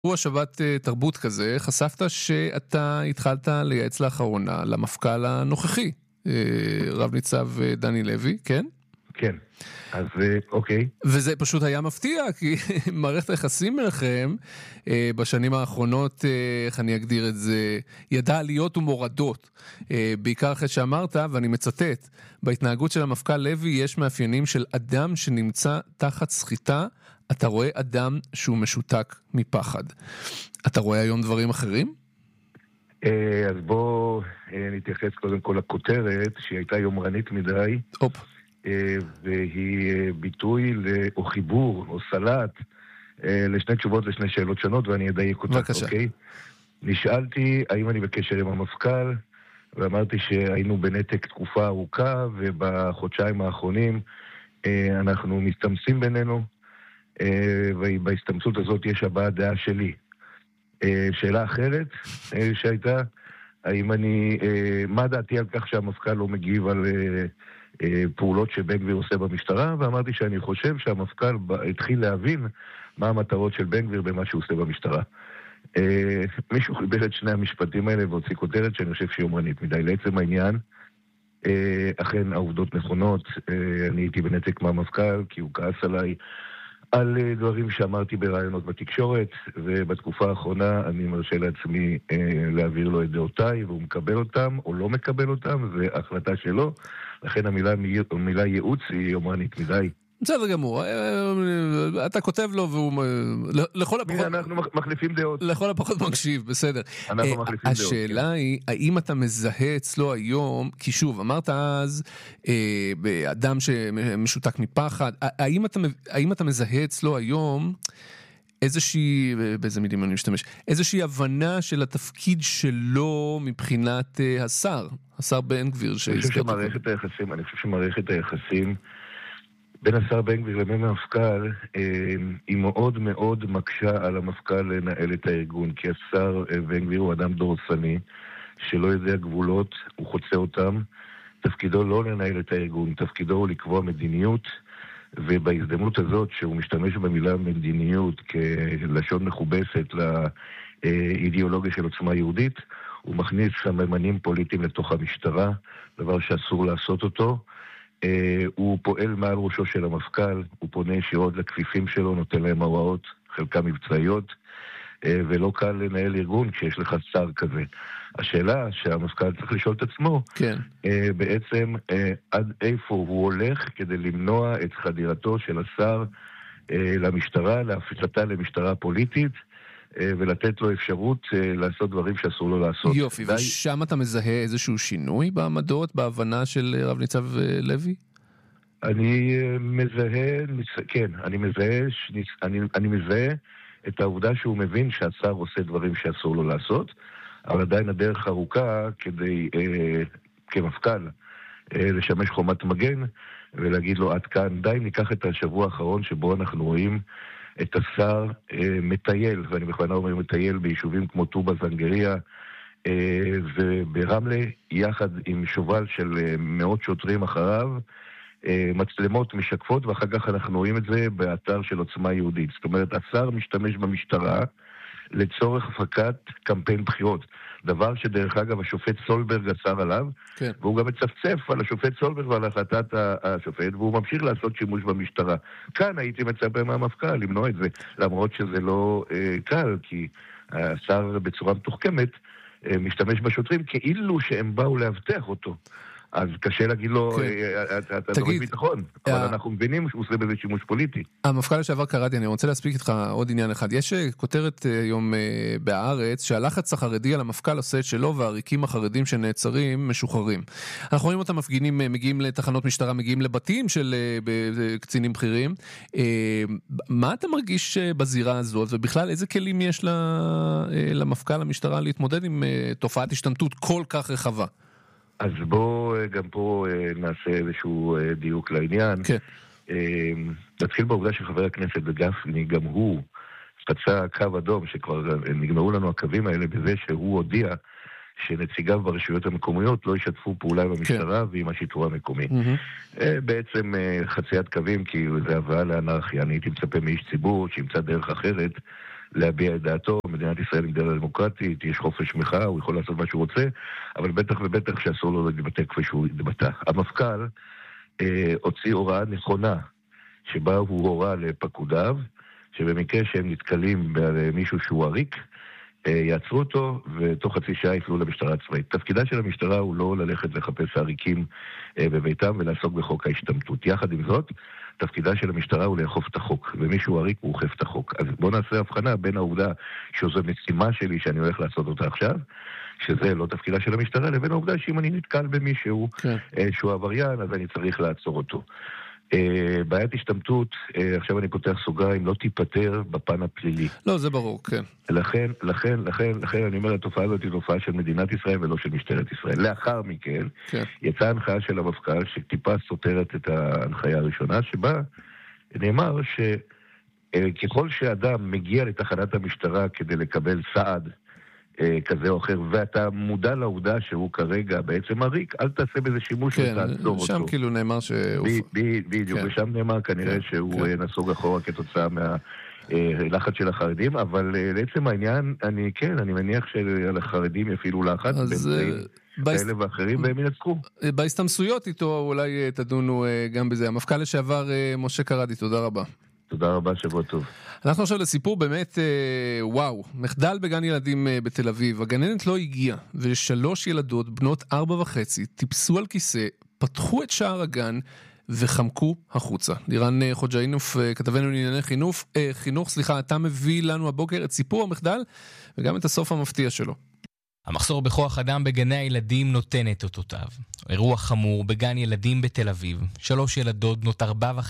הוא השבת תרבות כזה, חשפת שאתה התחלת לייעץ לאחרונה למפכ"ל הנוכחי, רב ניצב דני לוי, כן? כן, אז אוקיי. וזה פשוט היה מפתיע, כי מערכת היחסים מלכם בשנים האחרונות, איך אני אגדיר את זה, ידעה עליות ומורדות. בעיקר אחרי שאמרת, ואני מצטט, בהתנהגות של המפכ"ל לוי יש מאפיינים של אדם שנמצא תחת סחיטה, אתה רואה אדם שהוא משותק מפחד. אתה רואה היום דברים אחרים? אז בוא נתייחס קודם כל לכותרת, שהיא הייתה יומרנית מדי. והיא ביטוי או חיבור או סלט לשני תשובות לשני שאלות שונות, ואני אדייק אותך. בבקשה. אוקיי? נשאלתי האם אני בקשר עם המפכ"ל, ואמרתי שהיינו בנתק תקופה ארוכה, ובחודשיים האחרונים אנחנו מסתמסים בינינו, ובהסתמסות הזאת יש הבעת דעה שלי. שאלה אחרת שהייתה, מה דעתי על כך שהמפכ"ל לא מגיב על פעולות שבן גביר עושה במשטרה, ואמרתי שאני חושב שהמפכ"ל התחיל להבין מה המטרות של בן גביר במה שהוא עושה במשטרה. מישהו חיבר את שני המשפטים האלה והוציא כותרת שאני חושב שהיא יומרנית מדי. לעצם העניין, אכן העובדות נכונות, אני הייתי בנתק מהמפכ"ל כי הוא כעס עליי על דברים שאמרתי ברעיונות בתקשורת, ובתקופה האחרונה אני מרשה לעצמי להעביר לו את דעותיי, והוא מקבל אותם או לא מקבל אותם, זה החלטה שלו. לכן המילה ייעוץ היא יומרנית מדי. בסדר גמור, אתה כותב לו והוא לכל הפחות... אנחנו מחליפים דעות. לכל הפחות מקשיב, בסדר. אנחנו מחליפים דעות. השאלה היא, האם אתה מזהה אצלו היום, כי שוב, אמרת אז, אדם שמשותק מפחד, האם אתה מזהה אצלו היום איזושהי, באיזה מילים אני משתמש, איזושהי הבנה של התפקיד שלו מבחינת השר בן גביר? אני חושב שמערכת היחסים בין השר בן גביר לבין המפכ"ל היא מאוד מאוד מקשה על המפכ"ל לנהל את הארגון, כי השר בן גביר הוא אדם דורסני שלא יודע גבולות, הוא חוצה אותם. תפקידו לא לנהל את הארגון, תפקידו הוא לקבוע מדיניות, ובהזדמנות הזאת שהוא משתמש במילה מדיניות כלשון מכובסת לאידיאולוגיה של עוצמה יהודית, הוא מכניס סממנים פוליטיים לתוך המשטרה, דבר שאסור לעשות אותו. הוא פועל מעל ראשו של המפכ"ל, הוא פונה ישירות לכפיפים שלו, נותן להם הוראות, חלקם מבצעיות, ולא קל לנהל ארגון כשיש לך שר כזה. השאלה שהמפכ"ל צריך לשאול את עצמו, כן. בעצם עד איפה הוא הולך כדי למנוע את חדירתו של השר למשטרה, להפיכתה למשטרה פוליטית, ולתת לו אפשרות לעשות דברים שאסור לו לעשות. יופי, ושם אתה מזהה איזשהו שינוי בעמדות, בהבנה של רב ניצב לוי? אני מזהה, כן, אני מזהה את העובדה שהוא מבין שהשר עושה דברים שאסור לו לעשות, אבל עדיין הדרך ארוכה כדי, כמפכ"ל, לשמש חומת מגן ולהגיד לו עד כאן. די, ניקח את השבוע האחרון שבו אנחנו רואים את השר מטייל, ואני בכוונה אומר מטייל ביישובים כמו טובה זנגריה וברמלה, יחד עם שובל של מאות שוטרים אחריו, מצלמות משקפות, ואחר כך אנחנו רואים את זה באתר של עוצמה יהודית. זאת אומרת, השר משתמש במשטרה לצורך הפקת קמפיין בחירות. דבר שדרך אגב השופט סולברג אסר עליו, כן. והוא גם מצפצף על השופט סולברג ועל החלטת השופט, והוא ממשיך לעשות שימוש במשטרה. כאן הייתי מצפה מהמפכ"ל למנוע את זה, למרות שזה לא קל, כי השר בצורה מתוחכמת משתמש בשוטרים כאילו שהם באו להבטח אותו. אז קשה להגיד לו, אתה דורש ביטחון, אבל אנחנו מבינים שהוא עושה בזה שימוש פוליטי. המפכ"ל לשעבר קראתי, אני רוצה להספיק איתך עוד עניין אחד. יש כותרת היום בהארץ, שהלחץ החרדי על המפכ"ל עושה את שלו, והעריקים החרדים שנעצרים משוחררים. אנחנו רואים אותם מפגינים, מגיעים לתחנות משטרה, מגיעים לבתים של קצינים בכירים. מה אתה מרגיש בזירה הזאת, ובכלל איזה כלים יש למפכ"ל המשטרה להתמודד עם תופעת השתמטות כל כך רחבה? אז בואו גם פה נעשה איזשהו דיוק לעניין. כן. נתחיל בעובדה שחבר הכנסת גפני, גם הוא חצה קו אדום, שכבר נגמרו לנו הקווים האלה בזה שהוא הודיע שנציגיו ברשויות המקומיות לא ישתפו פעולה עם המשטרה ועם השיטור המקומי. בעצם חציית קווים, כי זה הבאה לאנרכיה. אני הייתי מצפה מאיש ציבור שימצא דרך אחרת להביע את דעתו. מדינת ישראל היא מדינה דמוקרטית, יש חופש מחאה, הוא יכול לעשות מה שהוא רוצה, אבל בטח ובטח שאסור לו להתבטא כפי שהוא התבטא. המפכ"ל הוציא הוראה נכונה, שבה הוא הורה לפקודיו, שבמקרה שהם נתקלים במישהו שהוא עריק, יעצרו אותו, ותוך חצי שעה יפלו למשטרה הצבאית. תפקידה של המשטרה הוא לא ללכת לחפש עריקים בביתם ולעסוק בחוק ההשתמטות. יחד עם זאת, תפקידה של המשטרה הוא לאכוף את החוק, ומישהו עריק הוא אוכף את החוק. אז בואו נעשה הבחנה בין העובדה שזו משימה שלי שאני הולך לעשות אותה עכשיו, שזה לא תפקידה של המשטרה, לבין העובדה שאם אני נתקל במישהו שהוא עבריין, אז אני צריך לעצור אותו. בעיית השתמטות, עכשיו אני פותח סוגריים, לא תיפטר בפן הפלילי. לא, זה ברור, כן. לכן אני אומר, התופעה הזאת היא תופעה של מדינת ישראל ולא של משטרת ישראל. לאחר מכן, יצאה הנחיה של המפכ"ל שטיפה סותרת את ההנחיה הראשונה, שבה נאמר שככל שאדם מגיע לתחנת המשטרה כדי לקבל סעד כזה או אחר, ואתה מודע לעובדה שהוא כרגע בעצם עריק, אל תעשה בזה שימוש ותעצור אותו. שם כאילו נאמר שהוא... בדיוק, ושם נאמר כנראה שהוא נסוג אחורה כתוצאה מהלחץ של החרדים, אבל לעצם העניין, אני מניח שלחרדים יפעילו לחץ, כאלה ואחרים, והם ינצחו. בהסתמסויות איתו אולי תדונו גם בזה. המפכ"ל לשעבר משה קרדי, תודה רבה. תודה רבה, שבוע טוב. אנחנו עכשיו לסיפור באמת, וואו, מחדל בגן ילדים בתל אביב. הגננת לא הגיעה, ושלוש ילדות בנות 4.5 טיפסו על כיסא, פתחו את שער הגן וחמקו החוצה. לירן חוג'אינוף, כתבנו לענייני חינוך, אתה מביא לנו הבוקר את סיפור המחדל וגם את הסוף המפתיע שלו. המחסור בכוח אדם בגני הילדים נותן את אותותיו. אירוע חמור בגן ילדים בתל אביב. 3 ילדות בנות 4.5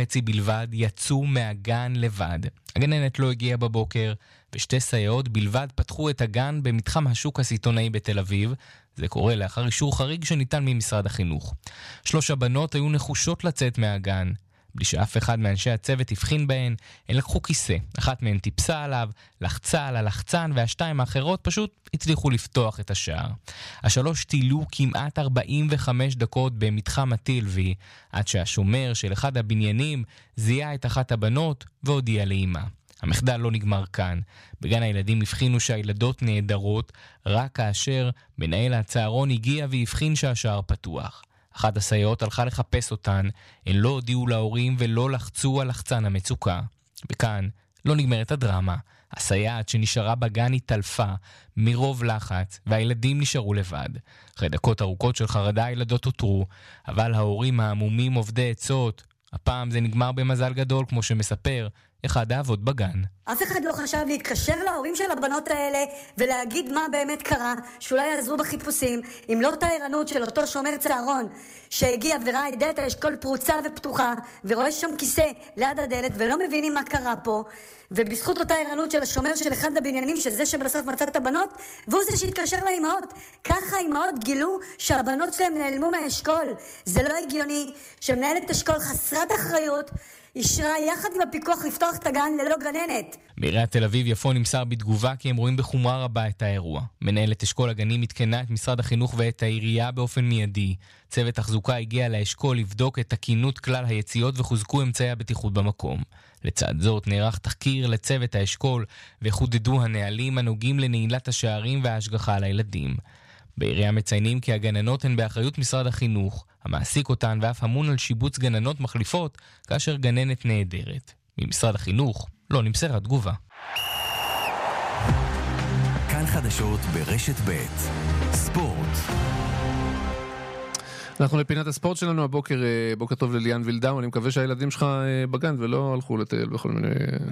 בלבד יצאו מהגן לבד. הגננת לא הגיעה בבוקר, ו2 סייעות בלבד פתחו את הגן במתחם השוק הסיטונאי בתל אביב. זה קורה לאחר אישור חריג שניתן ממשרד החינוך. 3 הבנות היו נחושות לצאת מהגן. בלי שאף אחד מאנשי הצוות הבחין בהן, הן לקחו כיסא. אחת מהן טיפסה עליו, לחצה על הלחצן, והשתיים האחרות פשוט הצליחו לפתוח את השער. 3 טילו כמעט 45 דקות במתחם הטילבי, עד שהשומר של אחד הבניינים זיהה את אחת הבנות והודיע לאמא. המחדל לא נגמר כאן. בגן הילדים הבחינו שהילדות נהדרות, רק כאשר מנהל הצהרון הגיע והבחין שהשער פתוח. אחת הסייעות הלכה לחפש אותן, הן לא הודיעו להורים ולא לחצו על לחצן המצוקה. וכאן לא נגמרת הדרמה. הסייעת שנשארה בגן התעלפה מרוב לחץ, והילדים נשארו לבד. אחרי דקות ארוכות של חרדה הילדות הותרו, אבל ההורים העמומים עובדי עצות. הפעם זה נגמר במזל גדול, כמו שמספר אחד האבות בגן. אף אחד לא חשב להתקשר להורים של הבנות האלה ולהגיד מה באמת קרה, שאולי יעזרו בחיפושים, אם לא הערנות של אותו שומר צהרון שהגיע וראה את דלת האשכול פרוצה ופתוחה ורואה שם כיסא ליד הדלת ולא מבינים מה קרה פה, ובזכות אותה ערנות של השומר של אחד הבניינים, של זה שבסוף מצא את הבנות, והוא זה שהתקשר לאמהות. ככה האמהות גילו שהבנות שלהם נעלמו מהאשכול. זה לא הגיוני שמנהלת אשכול חסרת אחריות אישרה יחד עם הפיקוח לפתוח את הגן ללא גננת. בעיריית תל אביב יפו נמסר בתגובה כי הם רואים בחומרה רבה את האירוע. מנהלת אשכול הגנים התקנה את משרד החינוך ואת העירייה באופן מיידי. צוות תחזוקה הגיע לאשכול לבדוק את תקינות כלל היציאות וחוזקו אמצעי הבטיחות במקום. לצד זאת נערך תחקיר לצוות האשכול וחודדו הנהלים הנוגעים לנעילת השערים וההשגחה על הילדים. בעירייה מציינים כי הגננות הן באחריות משרד החינוך, המעסיק אותן ואף אמון על שיבוץ גננות מחליפות כאשר גננת נהדרת. ממשרד החינוך לא נמסרה תגובה. כאן חדשות ברשת ב' ספורט. אנחנו לפינת הספורט שלנו הבוקר, בוקר טוב לליאן וילדאו, אני מקווה שהילדים שלך בגן ולא הלכו לטייל בכל מיני...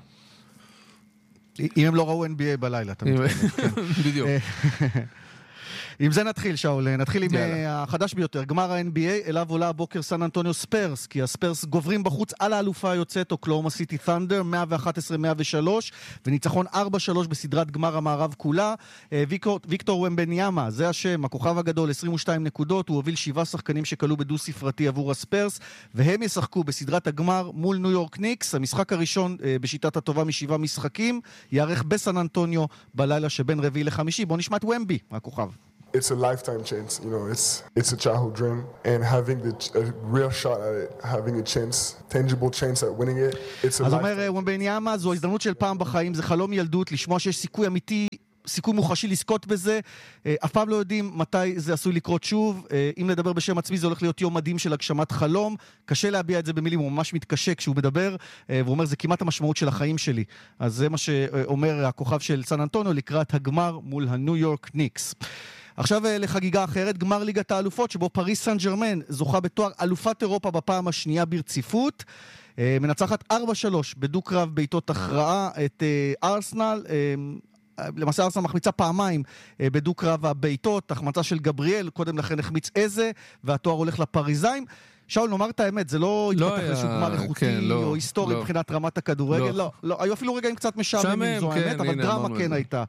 אם הם לא ראו NBA בלילה, אתה מתכוון. בדיוק. עם זה נתחיל, שאול. נתחיל עם החדש ביותר, גמר ה-NBA, אליו עולה הבוקר סן אנטוניו ספרס, כי הספרס גוברים בחוץ על האלופה היוצאת אוקלאומה סיטי ת'נדר, 111-103, וניצחון 4-3 בסדרת גמר המערב כולה. ויקטור ומבניאמה, זה השם, הכוכב הגדול, 22 נקודות, הוא הוביל 7 שחקנים שקלו בדו ספרתי עבור הספרס, והם ישחקו בסדרת הגמר מול ניו יורק ניקס. המשחק הראשון בשיטת הטובה מ7 משחקים, יערך בסן אנטוניו בלילה שבין רביעי לחמישי. בוא נשמע את ומבי, הכוכב. it's a lifetime chance, you know, it's a childhood dream, and having a real shot at it, having a chance, tangible chance at winning it, it's a אז lifetime. אומר ומבניאמה, זו הזדמנות של פעם בחיים, זה חלום ילדות, לשמוע שיש סיכוי אמיתי, סיכוי מוחשי לזכות בזה, אף פעם לא יודעים מתי זה עשוי לקרות שוב, אם לדבר בשם עצמי זה הולך להיות יום מדהים של הגשמת חלום, קשה להביע את זה במילים, הוא ממש מתקשה כשהוא מדבר, והוא אומר זה כמעט המשמעות של החיים שלי, אז זה מה שאומר הכוכב של סן אנטוניו לקראת הגמר מול הניו יורק ניקס. עכשיו לחגיגה אחרת, גמר ליגת האלופות, שבו פריס סן ז'רמן זוכה בתואר אלופת אירופה בפעם השנייה ברציפות, מנצחת 4-3 בדו-קרב בעיתות הכרעה את ארסנל, למעשה ארסנל מחמיצה פעמיים בדו-קרב הבעיטות, החמצה של גבריאל, קודם לכן החמיץ איזה, והתואר הולך לפריזיים. שאול, נאמר את האמת, זה לא התפתח איזשהו גמר איכותי או היסטורי מבחינת רמת הכדורגל, לא, היו אפילו רגעים קצת משעממים, זו האמת, אבל דרמה כן הייתה.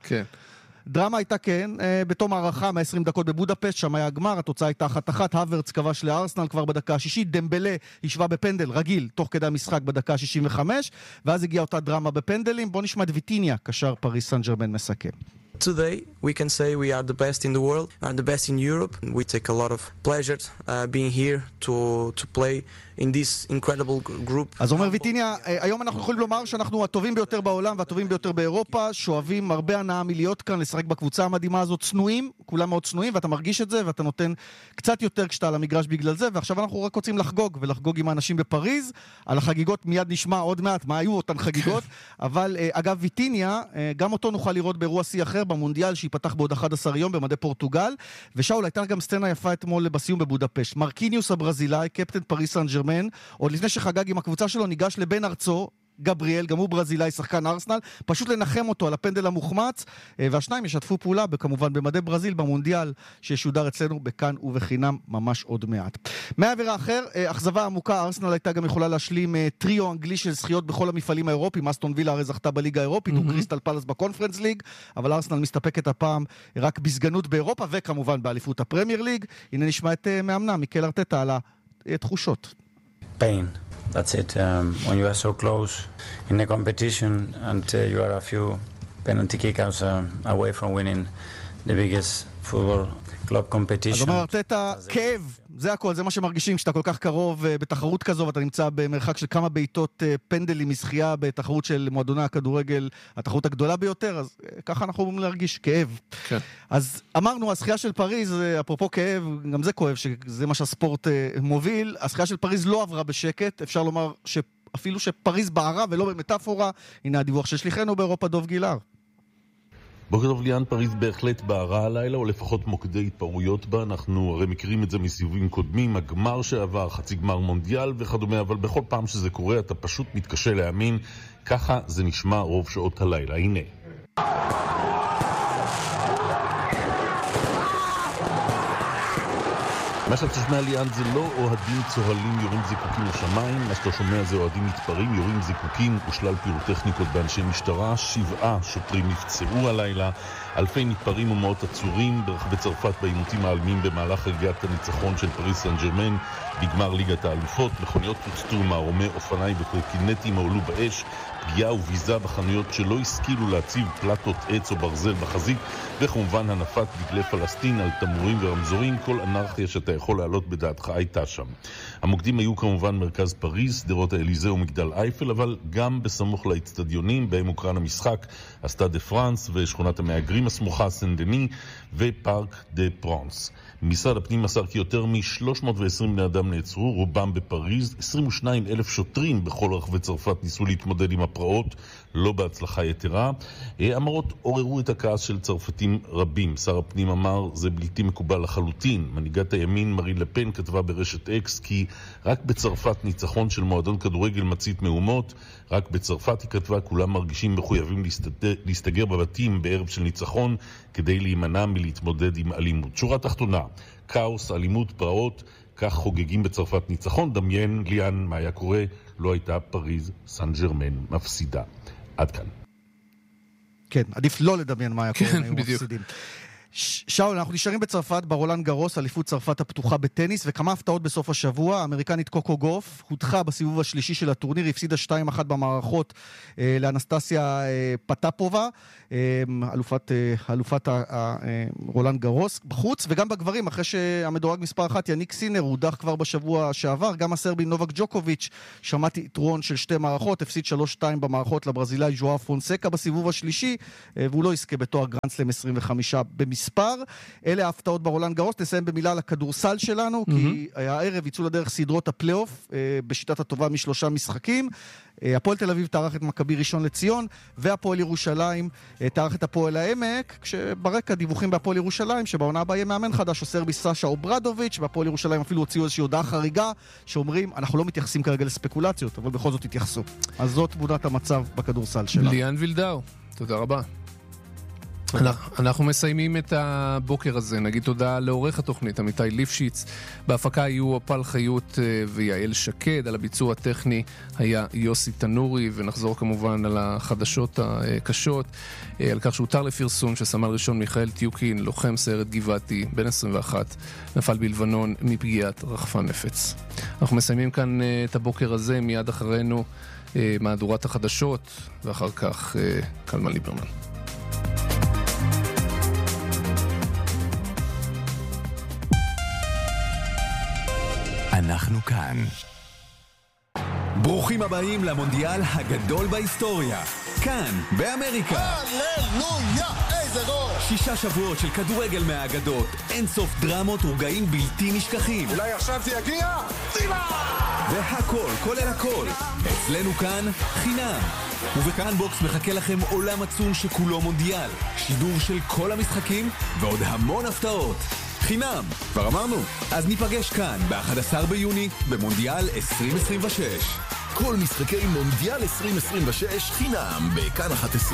דרמה הייתה כן, בתום הערכה 120 דקות בבודפשט, שם היה הגמר, התוצאה הייתה 1-1, הוורץ כבש לארסנל כבר בדקה ה-60, דמבלה השווה בפנדל רגיל, תוך כדי המשחק בדקה ה-65, ואז הגיעה אותה דרמה בפנדלים. בוא נשמע את ויטיניה, קשר פריס סן ז'רמן מסכם. Today, we can say we are the best in the world, we are the best in Europe. We take a lot of pleasure being here to play in this incredible group. אז אומר ויטיניה, היום אנחנו יכולים לומר שאנחנו הטובים ביותר בעולם והטובים ביותר באירופה, שואבים הרבה הנאה מלהיות כאן, לשחק בקבוצה המדהימה הזאת, צנועים, כולם מאוד צנועים, ואתה מרגיש את זה, ואתה נותן קצת יותר כשאתה על המגרש בגלל זה, ועכשיו אנחנו רק רוצים לחגוג, ולחגוג עם האנשים בפריז. על החגיגות מיד נשמע עוד מעט מה היו אותן חגיגות, אבל אגב ויטיניה, גם אותו נוכל לראות באירוע שיא אחר במונדיאל שיפתח בעוד 11 יום במדי פורטוגל, ושאול, הייתה גם סצנה יפה אתמול בסיום בבודפשט. מרקיניוס הברזילאי, קפטן פריס סן ז'רמן, עוד לפני שחגג עם הקבוצה שלו, ניגש לבן ארצו, גבריאל, גם הוא ברזילאי, שחקן ארסנל, פשוט לנחם אותו על הפנדל המוחמץ, והשניים ישתפו פעולה, כמובן במדי ברזיל, במונדיאל, שישודר אצלנו בכאן ובחינם ממש עוד מעט. מהעבירה אחר, אכזבה עמוקה, ארסנל הייתה גם יכולה להשלים טריו אנגלי של זכיות בכל המפעלים האירופיים, אסטון וילה הרי זכתה בליגה האירופית, וקריסטל פלאס בקונפרנס ליג, אבל ארסנל מסתפקת הפעם רק בסגנות באירופה, וכמובן באליפות הפרמייר ליג. הנה נשמע את מאמנה, מיקל ארטטה, על התחושות. Pain. That's it. When you are so close in a competition and you are a few penalty kickouts away from winning the biggest football club competition. אז אומר ארטטה, כאב, זה הכל, זה מה שמרגישים כשאתה כל כך קרוב בתחרות כזו, ואתה נמצא במרחק של כמה בעיטות פנדלים מזכייה בתחרות של מועדוני הכדורגל, התחרות הגדולה ביותר, אז ככה אנחנו אומרים להרגיש כאב. כן. אז אמרנו, הזכייה של פריז, אפרופו כאב, גם זה כואב, שזה מה שהספורט מוביל, הזכייה של פריז לא עברה בשקט, אפשר לומר אפילו שפריז בערה ולא במטאפורה. הנה הדיווח של שליחנו באירופה, דוב גילר. בוקר טוב ליאן, פריז בהחלט בערה הלילה, או לפחות מוקדי התפרעויות בה. אנחנו הרי מכירים את זה מסיבובים קודמים, הגמר שעבר, חצי גמר מונדיאל וכדומה, אבל בכל פעם שזה קורה אתה פשוט מתקשה להאמין. ככה זה נשמע רוב שעות הלילה. הנה. מה שאתה שומע ליאן זה לא אוהדים צוהלים יורים זיקוקים לשמיים, מה שאתה שומע זה אוהדים מתפרעים, יורים זיקוקים ושלל פירוטכניקות באנשי משטרה. 7 שוטרים נפצעו הלילה, אלפי מתפרעים ומאות עצורים ברחבי צרפת בעימותים האלימים במהלך חגיגת הניצחון של פריס סן ז'רמן בגמר ליגת האלופות. מכוניות פוצצו, מערומי אופניים וקורקינטים הועלו באש, פגיעה וביזה בחנויות שלא השכילו להציב פלטות עץ או ברזל בחזית, וכמובן הנפת דגלי פלסטין על תמורים ורמזורים. כל אנרכיה שאתה יכול לעלות בדעתך הייתה שם. המוקדים היו כמובן מרכז פריז, שדרות האליזה ומגדל אייפל, אבל גם בסמוך לאצטדיונים בהם הוקרן המשחק, הסטאד דה פרנס ושכונת המהגרים הסמוכה סן דני ופארק דה פרנס. משרד הפנים מסר כי יותר מ-320 בני אדם נעצרו, רובם בפריז. 22,000 שוטרים בכל רחבי צרפת ניסו להתמודד עם הפרעות, לא בהצלחה יתרה. אמרות עוררו את הכעס של צרפתים רבים. שר הפנים אמר זה בלתי מקובל לחלוטין. מנהיגת הימין מרין לפן כתבה ברשת אקס כי רק בצרפת ניצחון של מועדון כדורגל מצית מהומות. רק בצרפת היא כתבה כולם מרגישים מחויבים להסתגר בבתים בערב של ניצחון כדי להימנע מלהתמודד עם אלימות. שורה תחתונה, כאוס, אלימות, פרעות, כך חוגגים בצרפת ניצחון. דמיין ליאן מה היה קורה לא הייתה פריז סן ז'רמן מפסידה. עד כאן. כן, עדיף לא לדמיין מה היה קורה, היו מפסידים. שאול, אנחנו נשארים בצרפת, ברולנד גרוס, אליפות צרפת הפתוחה בטניס, וכמה הפתעות בסוף השבוע. האמריקנית קוקו גוף הודחה בסיבוב השלישי של הטורניר, הפסידה 2-1 במערכות לאנסטסיה פטפובה, אלופת רולנד גרוס בחוץ, וגם בגברים, אחרי שהמדורג מספר 1, יניק סינר, הודח כבר בשבוע שעבר. גם הסרבי נובק ג'וקוביץ' שמעתי יתרון של 2 מערכות, הפסיד 3-2 במערכות לברזילאי ז'ואאו פונסקה בסיבוב השלישי, והוא לא יזכה בתואר גרנד סלאם 25 במספר. אלה ההפתעות ברולנד גרוס. נסיים במילה לכדורסל שלנו, כי הערב יצאו לדרך סדרות הפלייאוף בשיטת הטובה מ3 משחקים. הפועל תל אביב תארח את מכבי ראשון לציון, והפועל ירושלים תארח את הפועל העמק, כשברקע דיווחים בהפועל ירושלים שבעונה הבאה יהיה מאמן חדש, הסרבי סשה אוברדוביץ', והפועל ירושלים אפילו הוציאו איזושהי הודעה חריגה שאומרים, אנחנו לא מתייחסים כרגע לספקולציות, אבל בכל זאת התייחסו. אז זאת תמונת המצב בכדורסל שלנו. ליאן וילדאו, תודה רבה. אנחנו מסיימים את הבוקר הזה. נגיד תודה לעורך התוכנית עמיתי ליפשיץ, בהפקה היו אופל חיות ויעל שקד, על הביצוע הטכני היה יוסי תנורי, ונחזור כמובן על החדשות הקשות, על כך שהותר לפרסום שסמל ראשון מיכאל טיוקין, לוחם סיירת גבעתי, בן 21, נפל בלבנון מפגיעת רחפן נפץ. אנחנו מסיימים כאן את הבוקר הזה, מיד אחרינו מהדורת החדשות, ואחר כך קלמן ליברמן. אנחנו כאן. ברוכים הבאים למונדיאל הגדול בהיסטוריה. כאן, באמריקה. הללויה, איזה גול! 6 שבועות של כדורגל מהאגדות, אין סוף דרמות ורגעים בלתי נשכחים. אולי עכשיו זה יגיע? טימה! והכל, כולל הכל. אצלנו כאן, חינם. ובכאן בוקס מחכה לכם עולם עצום שכולו מונדיאל. שידור של כל המשחקים ועוד המון הפתעות. חינם, כבר אמרנו. אז ניפגש כאן ב-11 ביוני במונדיאל 2026. כל משחקי מונדיאל 2026 חינם בכאן 11.